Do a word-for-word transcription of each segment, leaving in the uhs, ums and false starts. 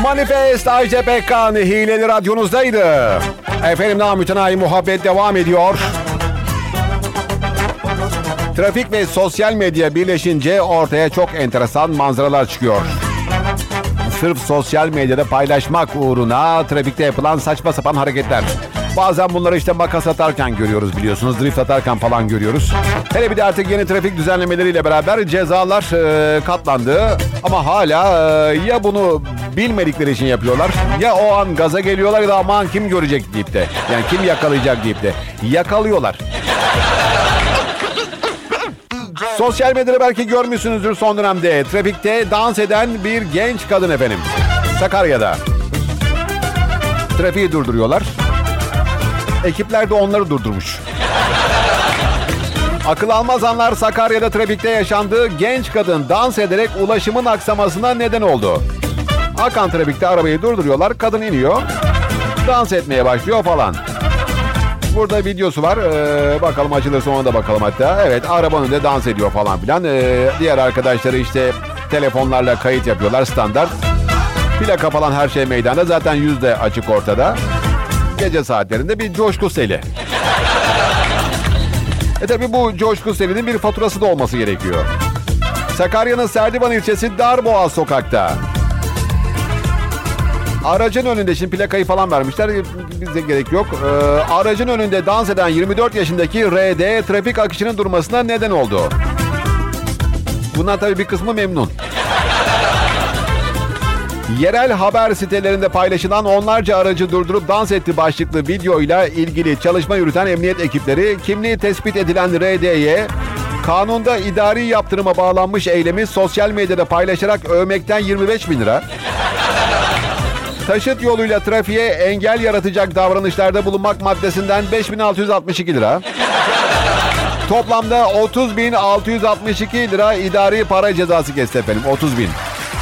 Manifest Ajda Pekkan hileli radyonuzdaydı. Efendim namütenayi muhabbet devam ediyor. Trafik ve sosyal medya birleşince ortaya çok enteresan manzaralar çıkıyor. Sırf sosyal medyada paylaşmak uğruna trafikte yapılan saçma sapan hareketler. Bazen bunları işte makas atarken görüyoruz biliyorsunuz. Drift atarken falan görüyoruz. Hele bir de artık yeni trafik düzenlemeleriyle beraber cezalar e, katlandı. Ama hala e, ya bunu bilmedikleri için yapıyorlar. Ya o an gaza geliyorlar ya da aman kim görecek deyip de. Yani kim yakalayacak deyip de. Yakalıyorlar. Sosyal medyada belki görmüşsünüzdür son dönemde. Trafikte dans eden bir genç kadın efendim. Sakarya'da. Trafiği durduruyorlar. Ekipler de onları durdurmuş. Akıl almaz anlar Sakarya'da trafikte yaşandı. Genç kadın dans ederek ulaşımın aksamasına neden oldu. Akan trafikte arabayı durduruyorlar. Kadın iniyor. Dans etmeye başlıyor falan. Burada videosu var. Ee, bakalım açılırsa ona da bakalım hatta. Evet, arabanın önünde dans ediyor falan filan. Ee, diğer arkadaşları işte telefonlarla kayıt yapıyorlar standart. Plaka falan her şey meydanda. Zaten yüz de açık ortada. Gece saatlerinde bir coşku seli. E tabi bu coşku selinin bir faturası da olması gerekiyor. Sakarya'nın Serdivan ilçesi Darboğaz sokakta. Aracın önünde, şimdi plakayı falan vermişler, bize gerek yok. Ee, aracın önünde dans eden yirmi dört yaşındaki R D trafik akışının durmasına neden oldu. Bundan tabii bir kısmı memnun. Yerel haber sitelerinde paylaşılan onlarca aracı durdurup dans etti başlıklı videoyla ilgili çalışma yürüten emniyet ekipleri kimliği tespit edilen R D'ye kanunda idari yaptırıma bağlanmış eylemi sosyal medyada paylaşarak övmekten yirmi beş bin lira, taşıt yoluyla trafiğe engel yaratacak davranışlarda bulunmak maddesinden beş bin altı yüz altmış iki lira, toplamda otuz bin altı yüz altmış iki lira idari para cezası kesti efendim. otuz bin.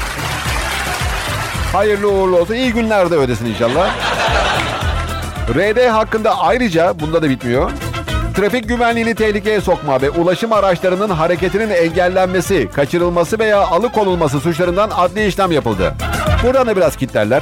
Hayırlı uğurlu olsun. İyi günlerde ödesin inşallah. R D hakkında ayrıca, bunda da bitmiyor, trafik güvenliğini tehlikeye sokma ve ulaşım araçlarının hareketinin engellenmesi, kaçırılması veya alıkonulması suçlarından adli işlem yapıldı. Buradan da biraz kitlerler.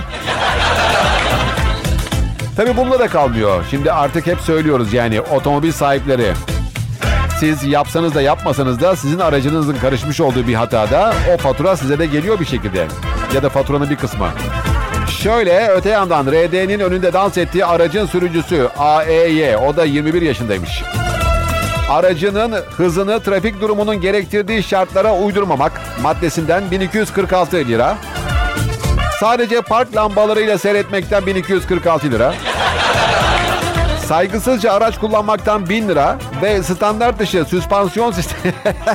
Tabii bununla da kalmıyor. Şimdi artık hep söylüyoruz yani otomobil sahipleri. Siz yapsanız da yapmasanız da sizin aracınızın karışmış olduğu bir hatada o fatura size de geliyor bir şekilde. Ya da faturanın bir kısmı. Şöyle, öte yandan R D'nin önünde dans ettiği aracın sürücüsü A E Y, o da yirmi bir yaşındaymış. Aracının hızını trafik durumunun gerektirdiği şartlara uydurmamak maddesinden bin iki yüz kırk altı lira. Sadece park lambalarıyla seyretmekten bin iki yüz kırk altı lira. Saygısızca araç kullanmaktan bin lira ve standart dışı süspansiyon sistemi...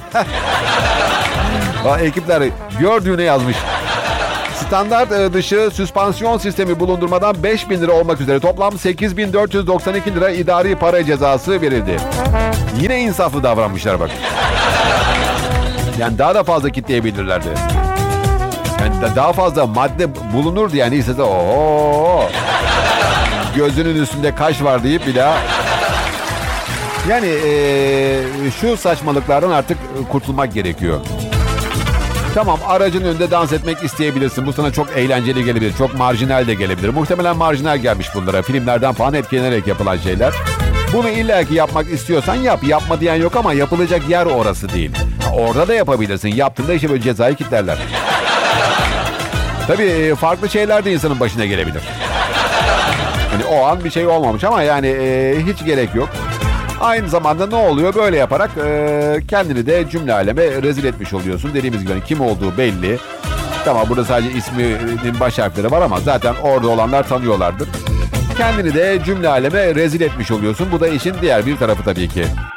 Ekipler gördüğüne yazmış. Standart dışı süspansiyon sistemi bulundurmadan beş bin lira olmak üzere toplam sekiz bin dört yüz doksan iki lira idari para cezası verildi. Yine insaflı davranmışlar bak. Yani daha da fazla kitleyebilirlerdi. Yani daha fazla madde bulunurdu yani istese ooo. Gözünün üstünde kaş var deyip bir daha. Yani ee, şu saçmalıklardan artık kurtulmak gerekiyor. Tamam, aracın önünde dans etmek isteyebilirsin. Bu sana çok eğlenceli gelebilir. Çok marjinal de gelebilir. Muhtemelen marjinal gelmiş bunlara. Filmlerden falan etkilenerek yapılan şeyler. Bunu illaki yapmak istiyorsan yap. Yapma diyen yok ama yapılacak yer orası değil. Orada da yapabilirsin. Yaptığında işte böyle cezayı kilitlerler. Tabii farklı şeyler de insanın başına gelebilir. Yani o an bir şey olmamış ama yani e, hiç gerek yok. Aynı zamanda ne oluyor? Böyle yaparak e, kendini de cümle aleme rezil etmiş oluyorsun. Dediğimiz gibi hani kim olduğu belli. Tamam, burada sadece isminin baş harfleri var ama zaten orada olanlar tanıyorlardır. Kendini de cümle aleme rezil etmiş oluyorsun. Bu da işin diğer bir tarafı tabii ki.